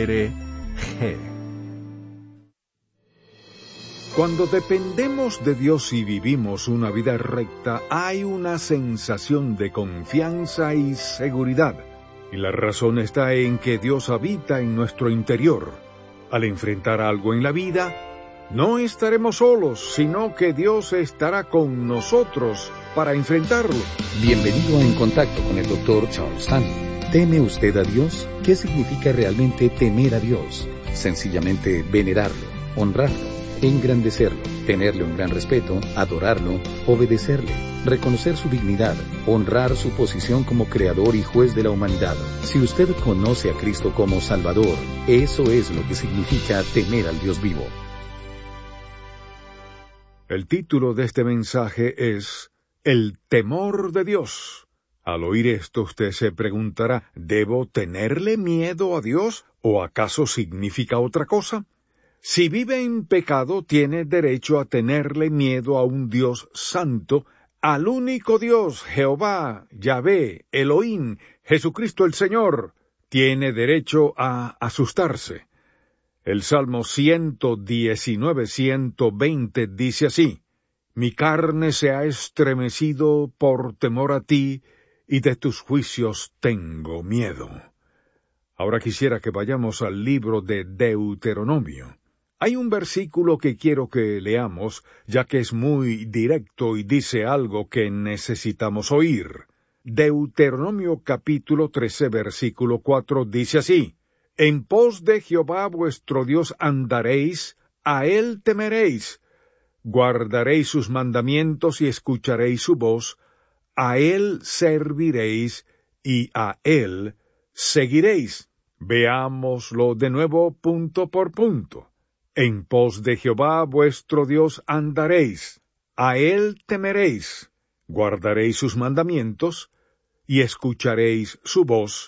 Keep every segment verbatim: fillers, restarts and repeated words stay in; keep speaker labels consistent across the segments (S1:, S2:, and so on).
S1: R G. Cuando dependemos de Dios y vivimos una vida recta, hay una sensación de confianza y seguridad. Y la razón está en que Dios habita en nuestro interior. Al enfrentar algo en la vida, no estaremos solos, sino que Dios estará con nosotros para enfrentarlo.
S2: Bienvenido a En Contacto con el doctor Charles Stanley. ¿Teme usted a Dios? ¿Qué significa realmente temer a Dios? Sencillamente venerarlo, honrarlo, engrandecerlo, tenerle un gran respeto, adorarlo, obedecerle, reconocer su dignidad, honrar su posición como creador y juez de la humanidad. Si usted conoce a Cristo como Salvador, eso es lo que significa temer al Dios vivo.
S1: El título de este mensaje es El temor de Dios. Al oír esto, usted se preguntará, ¿debo tenerle miedo a Dios o acaso significa otra cosa? Si vive en pecado, tiene derecho a tenerle miedo a un Dios santo, al único Dios, Jehová, Yahvé, Elohim, Jesucristo el Señor. Tiene derecho a asustarse. El Salmo ciento diecinueve, ciento veinte dice así: Mi carne se ha estremecido por temor a ti, y de tus juicios tengo miedo. Ahora quisiera que vayamos al libro de Deuteronomio. Hay un versículo que quiero que leamos, ya que es muy directo y dice algo que necesitamos oír. Deuteronomio capítulo trece, versículo cuatro dice así: En pos de Jehová vuestro Dios andaréis, a él temeréis, guardaréis sus mandamientos y escucharéis su voz, a él serviréis y a él seguiréis. Veámoslo de nuevo punto por punto. En pos de Jehová vuestro Dios andaréis, a él temeréis, guardaréis sus mandamientos y escucharéis su voz,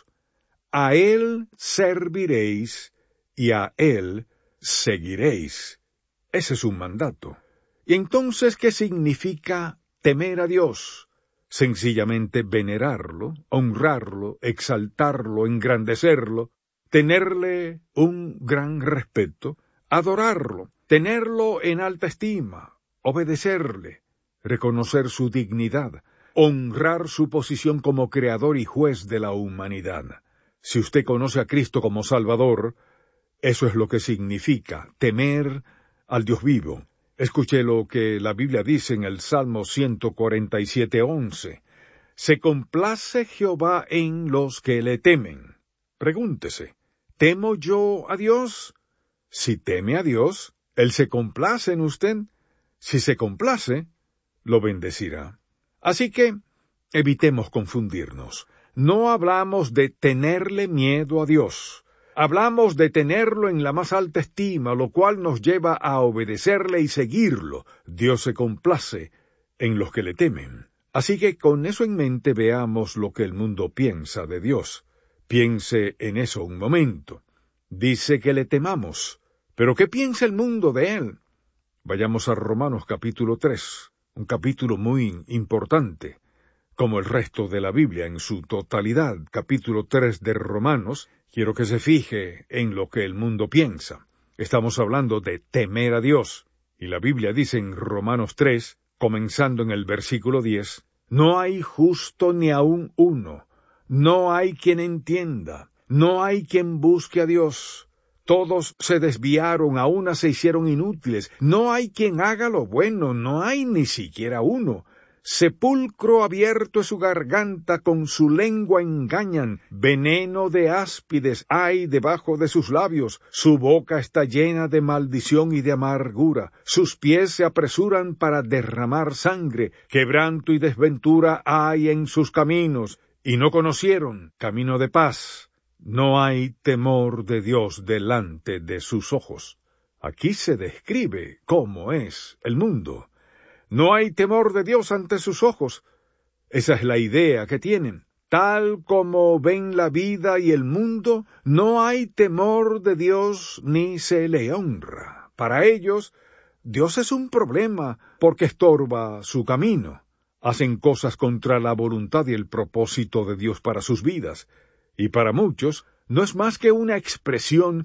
S1: a él serviréis y a él seguiréis. Ese es un mandato. ¿Y entonces qué significa temer a Dios? Sencillamente venerarlo, honrarlo, exaltarlo, engrandecerlo, tenerle un gran respeto, adorarlo, tenerlo en alta estima, obedecerle, reconocer su dignidad, honrar su posición como creador y juez de la humanidad. Si usted conoce a Cristo como Salvador, eso es lo que significa temer al Dios vivo. Escuche lo que la Biblia dice en el Salmo ciento cuarenta y siete, once. Se complace Jehová en los que le temen. Pregúntese, ¿temo yo a Dios? Si teme a Dios, Él se complace en usted. Si se complace, lo bendecirá. Así que, evitemos confundirnos. No hablamos de tenerle miedo a Dios. Hablamos de tenerlo en la más alta estima, lo cual nos lleva a obedecerle y seguirlo. Dios se complace en los que le temen. Así que con eso en mente veamos lo que el mundo piensa de Dios. Piense en eso un momento. Dice que le temamos. ¿Pero qué piensa el mundo de él? Vayamos a Romanos capítulo tres, un capítulo muy importante, como el resto de la Biblia en su totalidad. Capítulo tres de Romanos, quiero que se fije en lo que el mundo piensa. Estamos hablando de temer a Dios, y la Biblia dice en Romanos tres, comenzando en el versículo diez, No hay justo ni aun uno, no hay quien entienda, no hay quien busque a Dios. Todos se desviaron, a una se hicieron inútiles. No hay quien haga lo bueno, no hay ni siquiera uno. Sepulcro abierto es su garganta, con su lengua engañan. Veneno de áspides hay debajo de sus labios. Su boca está llena de maldición y de amargura. Sus pies se apresuran para derramar sangre. Quebranto y desventura hay en sus caminos, y no conocieron camino de paz. No hay temor de Dios delante de sus ojos. Aquí se describe cómo es el mundo. No hay temor de Dios ante sus ojos. Esa es la idea que tienen. Tal como ven la vida y el mundo, no hay temor de Dios ni se le honra. Para ellos, Dios es un problema porque estorba su camino. Hacen cosas contra la voluntad y el propósito de Dios para sus vidas. Y para muchos, no es más que una expresión